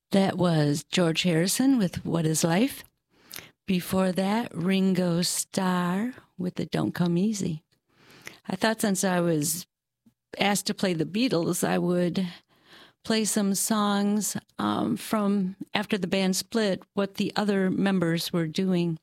That was George Harrison with What Is Life. Before that, Ringo Starr with the Don't Come Easy. I thought since I was asked to play the Beatles, I would play some songs from after the band split, what the other members were doing.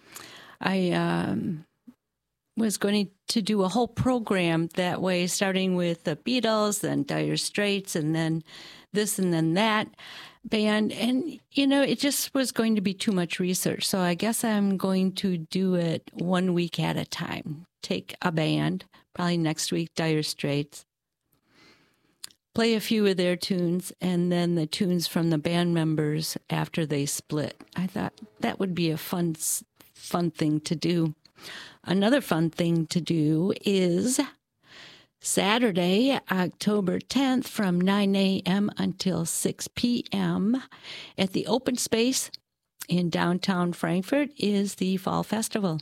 I was going to do a whole program that way, starting with the Beatles, then Dire Straits, and then this and then that band. And, it just was going to be too much research. So I guess I'm going to do it 1 week at a time. Take a band, probably next week, Dire Straits, play a few of their tunes, and then the tunes from the band members after they split. I thought that would be a fun thing to do. Another fun thing to do is Saturday, October 10th from 9 a.m. until 6 p.m. at the Open Space in downtown Frankfort is the Fall Festival.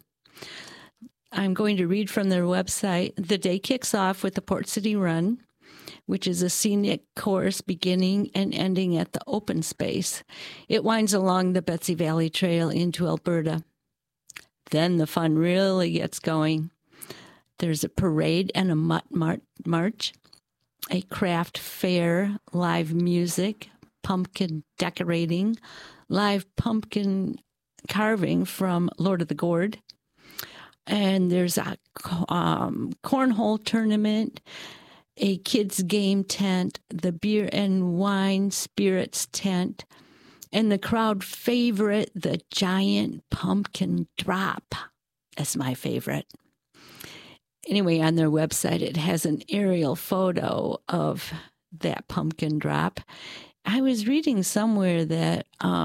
I'm going to read from their website. The day kicks off with the Port City Run, which is a scenic course beginning and ending at the Open Space. It winds along the Betsy Valley Trail into Alberta. Then the fun really gets going. There's a parade and a mutt march, a craft fair, live music, pumpkin decorating, live pumpkin carving from Lord of the Gourd. And there's a cornhole tournament, a kids' game tent, the beer and wine spirits tent, and the crowd favorite, the giant pumpkin drop. That's my favorite. Anyway, on their website, it has an aerial photo of that pumpkin drop. I was reading somewhere that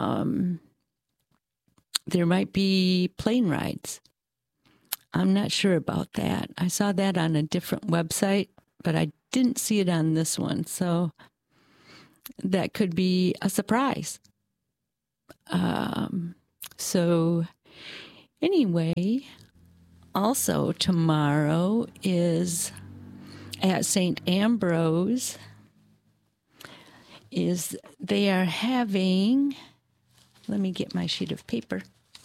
there might be plane rides. I'm not sure about that. I saw that on a different website, but I didn't see it on this one. So that could be a surprise. So anyway, also tomorrow is at St. Ambrose they are having, let me get my sheet of paper,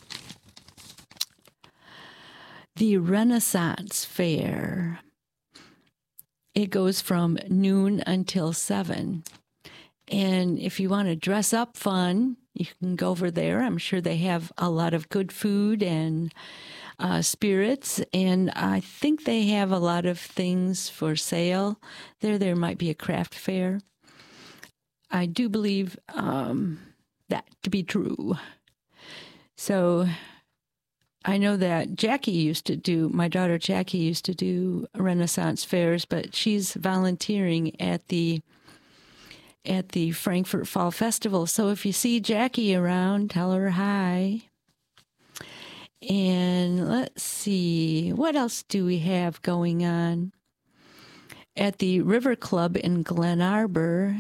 the Renaissance Fair. It goes from noon until 7. And if you want to dress up fun, you can go over there. I'm sure they have a lot of good food and spirits. And I think they have a lot of things for sale. There might be a craft fair. I do believe that to be true. So I know that my daughter Jackie used to do Renaissance fairs, but she's volunteering at the Frankfort Fall Festival. So if you see Jackie around, tell her hi. And let's see, what else do we have going on? At the River Club in Glen Arbor.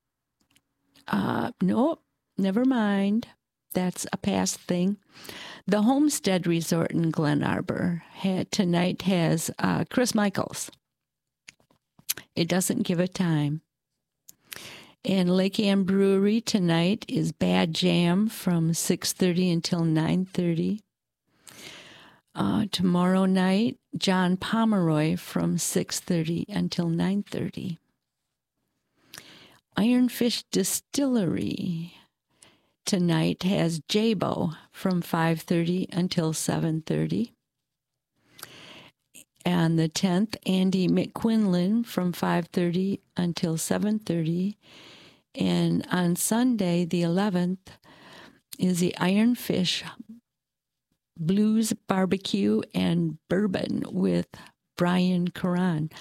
Nope, never mind. That's a past thing. The Homestead Resort in Glen Arbor tonight has Chris Michaels. It doesn't give a time. And Lake Ann Brewery tonight is Bad Jam from 6:30 until 9:30. Tomorrow night, John Pomeroy from 6:30 until 9:30. Ironfish Distillery tonight has Jabo from 5:30 until 7:30. On the 10th, Andy McQuinlan from 5:30 until 7:30. And on Sunday, the 11th, is the Ironfish Blues Barbecue and Bourbon with Brian Curran.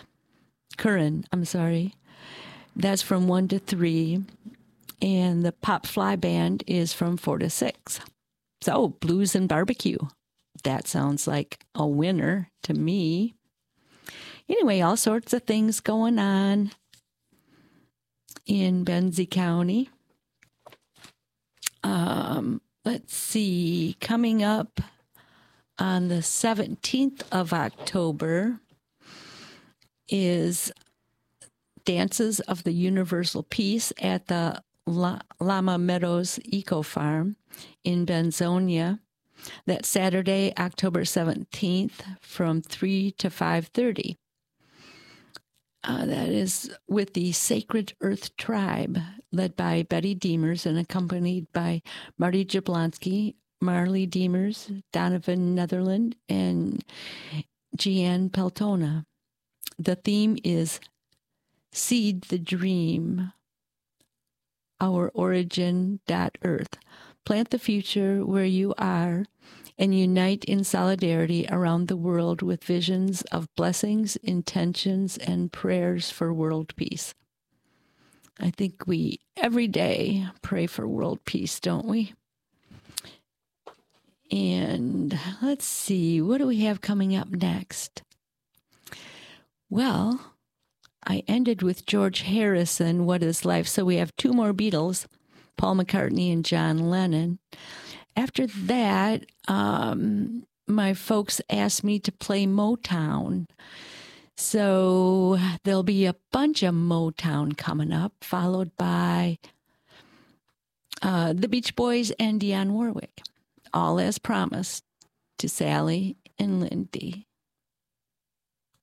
That's from 1 to 3. And the Pop Fly Band is from 4 to 6. So, blues and barbecue. That sounds like a winner to me. Anyway, all sorts of things going on in Benzie County. Let's see, coming up on the 17th of October is Dances of the Universal Peace at the Llama Meadows Eco Farm in Benzonia. That's Saturday, October 17th from 3 to 5:30. That is with the Sacred Earth Tribe, led by Betty Deemers and accompanied by Marty Jablonski, Marley Deemers, Donovan Netherland, and Jeanne Peltona. The theme is Seed the Dream, Our Origin.Earth. Plant the future where you are and unite in solidarity around the world with visions of blessings, intentions, and prayers for world peace. I think we every day pray for world peace, don't we? And let's see, what do we have coming up next? Well, I ended with George Harrison, What is Life? So we have two more Beatles, Paul McCartney and John Lennon. After that, my folks asked me to play Motown. So there'll be a bunch of Motown coming up, followed by the Beach Boys and Dionne Warwick, all as promised to Sally and Lindy.